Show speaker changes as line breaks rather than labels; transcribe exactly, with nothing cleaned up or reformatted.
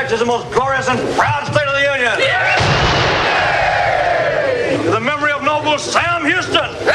is the most glorious and proud state of the Union. To the memory of noble Sam Houston.